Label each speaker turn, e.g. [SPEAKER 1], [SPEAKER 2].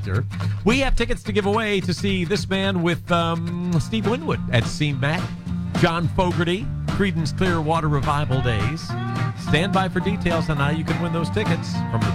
[SPEAKER 1] actor. We have tickets to give away to see this man with Steve Winwood at CMAC, John Fogerty, Creedence Clearwater Revival Days. Stand by for details on how you can win those tickets from the